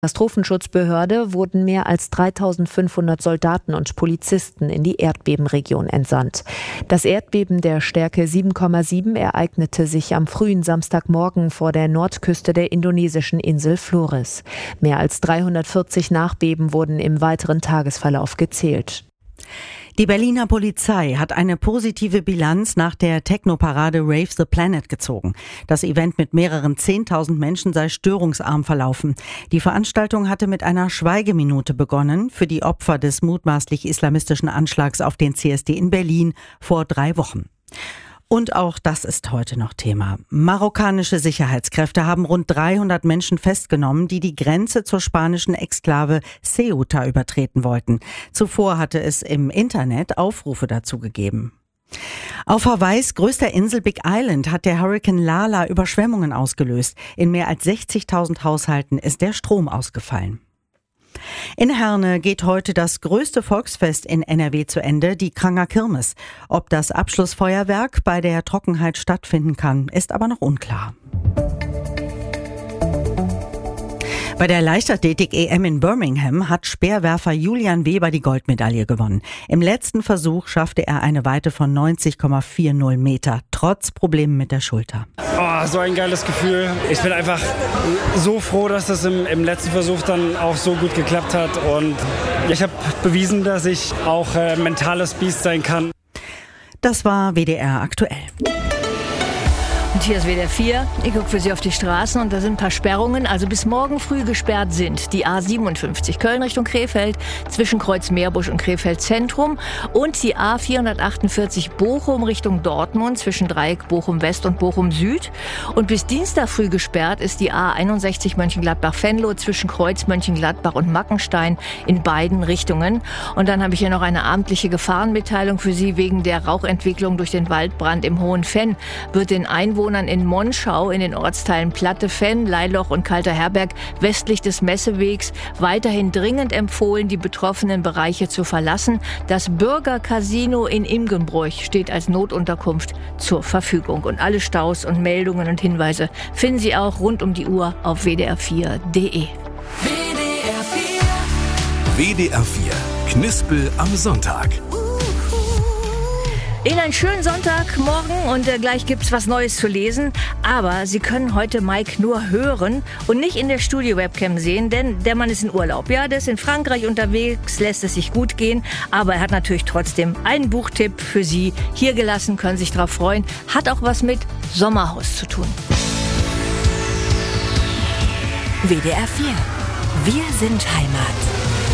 Katastrophenschutzbehörde wurden mehr als 3.500 Soldaten und Polizisten in die Erdbebenregion entsandt. Das Erdbeben der Stärke 7,7 ereignete sich am frühen Samstagmorgen vor der Nordküste der indonesischen Insel Flores. Mehr als 340 Nachbeben wurden im weiteren Tagesverlauf gezählt. Die Berliner Polizei hat eine positive Bilanz nach der Techno-Parade Rave the Planet gezogen. Das Event mit mehreren 10.000 Menschen sei störungsarm verlaufen. Die Veranstaltung hatte mit einer Schweigeminute begonnen für die Opfer des mutmaßlich islamistischen Anschlags auf den CSD in Berlin vor 3 Wochen. Und auch das ist heute noch Thema. Marokkanische Sicherheitskräfte haben rund 300 Menschen festgenommen, die die Grenze zur spanischen Exklave Ceuta übertreten wollten. Zuvor hatte es im Internet Aufrufe dazu gegeben. Auf Hawaiis größter Insel Big Island hat der Hurrikan Lala Überschwemmungen ausgelöst. In mehr als 60.000 Haushalten ist der Strom ausgefallen. In Herne geht heute das größte Volksfest in NRW zu Ende, die Kranger Kirmes. Ob das Abschlussfeuerwerk bei der Trockenheit stattfinden kann, ist aber noch unklar. Bei der Leichtathletik-EM in Birmingham hat Speerwerfer Julian Weber die Goldmedaille gewonnen. Im letzten Versuch schaffte er eine Weite von 90,40 Meter, trotz Problemen mit der Schulter. Oh, so ein geiles Gefühl. Ich bin einfach so froh, dass das im letzten Versuch dann auch so gut geklappt hat. Und ich habe bewiesen, dass ich auch mentales Biest sein kann. Das war WDR aktuell. Und hier ist WDR 4. Ich gucke für Sie auf die Straßen und da sind ein paar Sperrungen. Also bis morgen früh gesperrt sind die A57 Köln Richtung Krefeld zwischen Kreuz-Meerbusch und Krefeld Zentrum und die A448 Bochum Richtung Dortmund zwischen Dreieck Bochum West und Bochum Süd. Und bis Dienstag früh gesperrt ist die A61 Mönchengladbach-Venlo zwischen Kreuz Mönchengladbach und Mackenstein in beiden Richtungen. Und dann habe ich hier noch eine abendliche Gefahrenmitteilung für Sie wegen der Rauchentwicklung durch den Waldbrand im Hohen Venn. Wird den Einwohnern in Monschau in den Ortsteilen Platte, Venn, Leiloch und Kalter Herberg westlich des Messewegs weiterhin dringend empfohlen, die betroffenen Bereiche zu verlassen. Das Bürgercasino in Imgenbroich steht als Notunterkunft zur Verfügung. Und alle Staus und Meldungen und Hinweise finden Sie auch rund um die Uhr auf wdr4.de. WDR 4 Knispel am Sonntag. Ihnen einen schönen Sonntagmorgen und gleich gibt's was Neues zu lesen. Aber Sie können heute Mike nur hören und nicht in der Studio-Webcam sehen, denn der Mann ist in Urlaub. Ja, der ist in Frankreich unterwegs, lässt es sich gut gehen. Aber er hat natürlich trotzdem einen Buchtipp für Sie hier gelassen, können sich drauf freuen. Hat auch was mit Sommerhaus zu tun. WDR 4. Wir sind Heimat.